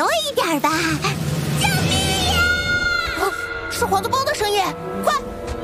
多一点吧。救命呀！ 是黄豆包的声音，快